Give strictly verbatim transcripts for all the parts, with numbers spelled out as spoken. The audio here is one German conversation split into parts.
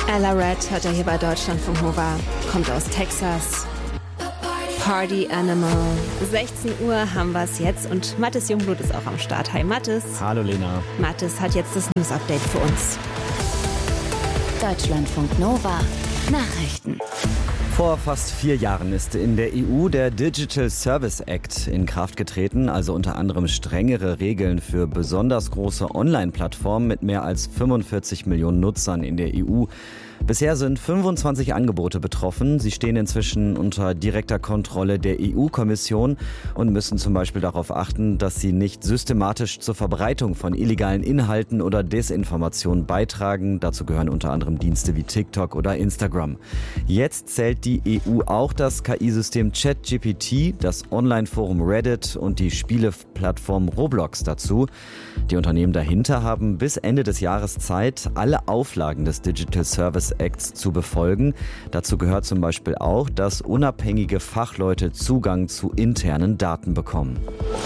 Ella Red hört er hier bei Deutschlandfunk Nova, kommt aus Texas. Party Animal. sechzehn Uhr haben wir es jetzt und Mathis Jungblut ist auch am Start. Hi Mathis. Hallo Lena. Mathis hat jetzt das News-Update für uns. Deutschlandfunk Nova. Nachrichten. Vor fast vier Jahren ist in der E U der Digital Service Act in Kraft getreten, also unter anderem strengere Regeln für besonders große Online-Plattformen mit mehr als fünfundvierzig Millionen Nutzern in der E U. Bisher sind fünfundzwanzig Angebote betroffen. Sie stehen inzwischen unter direkter Kontrolle der E U-Kommission und müssen zum Beispiel darauf achten, dass sie nicht systematisch zur Verbreitung von illegalen Inhalten oder Desinformation beitragen. Dazu gehören unter anderem Dienste wie TikTok oder Instagram. Jetzt zählt die E U auch das K I-System ChatGPT, das Online-Forum Reddit und die Spieleplattform Roblox dazu. Die Unternehmen dahinter haben bis Ende des Jahres Zeit, alle Auflagen des Digital Service Acts zu befolgen. Dazu gehört zum Beispiel auch, dass unabhängige Fachleute Zugang zu internen Daten bekommen.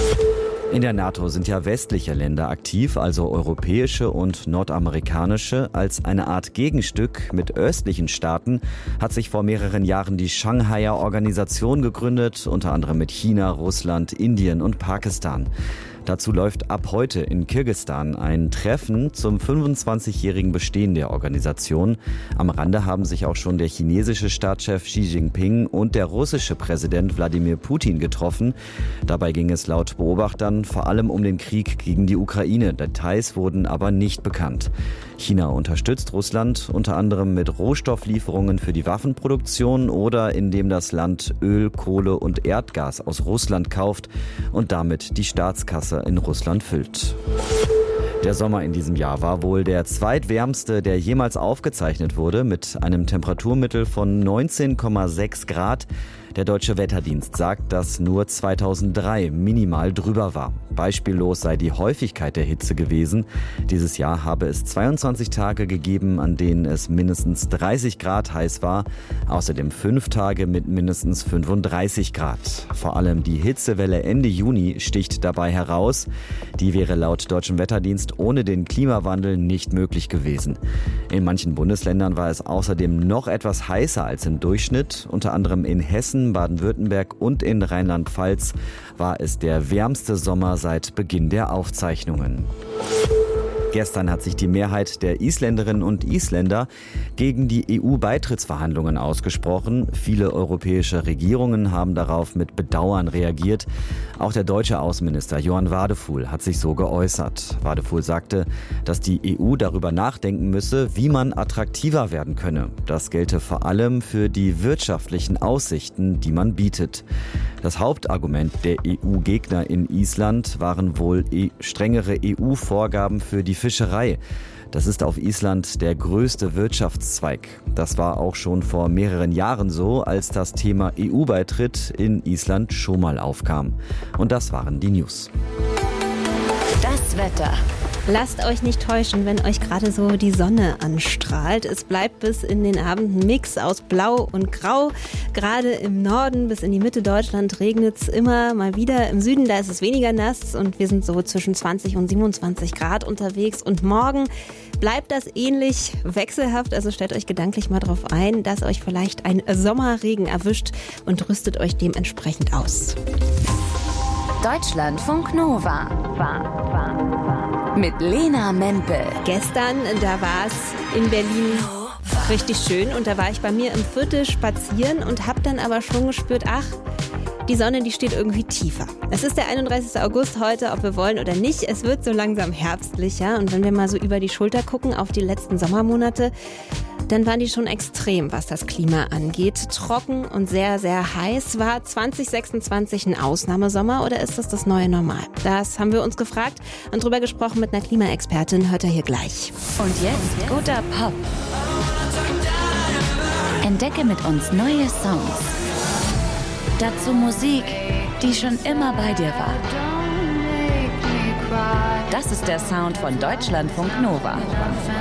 In der NATO sind ja westliche Länder aktiv, also europäische und nordamerikanische. Als eine Art Gegenstück mit östlichen Staaten hat sich vor mehreren Jahren die Shanghaier Organisation gegründet, unter anderem mit China, Russland, Indien und Pakistan. Dazu läuft ab heute in Kirgisistan ein Treffen zum fünfundzwanzigjährigen Bestehen der Organisation. Am Rande haben sich auch schon der chinesische Staatschef Xi Jinping und der russische Präsident Wladimir Putin getroffen. Dabei ging es laut Beobachtern vor allem um den Krieg gegen die Ukraine. Details wurden aber nicht bekannt. China unterstützt Russland unter anderem mit Rohstofflieferungen für die Waffenproduktion oder indem das Land Öl, Kohle und Erdgas aus Russland kauft und damit die Staatskasse in Russland füllt. Der Sommer in diesem Jahr war wohl der zweitwärmste, der jemals aufgezeichnet wurde, mit einem Temperaturmittel von neunzehn Komma sechs Grad. Der Deutsche Wetterdienst sagt, dass nur zweitausenddrei minimal drüber war. Beispiellos sei die Häufigkeit der Hitze gewesen. Dieses Jahr habe es zweiundzwanzig Tage gegeben, an denen es mindestens dreißig Grad heiß war. Außerdem fünf Tage mit mindestens fünfunddreißig Grad. Vor allem die Hitzewelle Ende Juni sticht dabei heraus. Die wäre laut Deutschem Wetterdienst ohne den Klimawandel nicht möglich gewesen. In manchen Bundesländern war es außerdem noch etwas heißer als im Durchschnitt. Unter anderem in Hessen, Baden-Württemberg und in Rheinland-Pfalz war es der wärmste Sommer seit Beginn der Aufzeichnungen. Gestern hat sich die Mehrheit der Isländerinnen und Isländer gegen die E U-Beitrittsverhandlungen ausgesprochen. Viele europäische Regierungen haben darauf mit Bedauern reagiert. Auch der deutsche Außenminister Johann Wadefuhl hat sich so geäußert. Wadefuhl sagte, dass die E U darüber nachdenken müsse, wie man attraktiver werden könne. Das gelte vor allem für die wirtschaftlichen Aussichten, die man bietet. Das Hauptargument der E U-Gegner in Island waren wohl strengere E U-Vorgaben für die Fischerei. Das ist auf Island der größte Wirtschaftszweig. Das war auch schon vor mehreren Jahren so, als das Thema E U-Beitritt in Island schon mal aufkam. Und das waren die News. Das Wetter. Lasst euch nicht täuschen, wenn euch gerade so die Sonne anstrahlt. Es bleibt bis in den Abend ein Mix aus Blau und Grau. Gerade im Norden bis in die Mitte Deutschland regnet es immer mal wieder. Im Süden, da ist es weniger nass und wir sind so zwischen zwanzig und siebenundzwanzig Grad unterwegs. Und morgen bleibt das ähnlich wechselhaft. Also stellt euch gedanklich mal drauf ein, dass euch vielleicht ein Sommerregen erwischt und rüstet euch dementsprechend aus. Deutschlandfunk Nova. Mit Lena Mempel. Gestern, da war es in Berlin richtig schön und da war ich bei mir im Viertel spazieren und habe dann aber schon gespürt, ach, die Sonne, die steht irgendwie tiefer. Es ist der einunddreißigste August heute, ob wir wollen oder nicht. Es wird so langsam herbstlicher und wenn wir mal so über die Schulter gucken auf die letzten Sommermonate, dann waren die schon extrem, was das Klima angeht. Trocken und sehr, sehr heiß. War zwanzig sechsundzwanzig ein Ausnahmesommer oder ist das das neue Normal? Das haben wir uns gefragt und drüber gesprochen mit einer Klimaexpertin. Hört ihr hier gleich. Und jetzt guter Pop. Entdecke mit uns neue Songs. Dazu Musik, die schon immer bei dir war. Das ist der Sound von Deutschlandfunk Nova.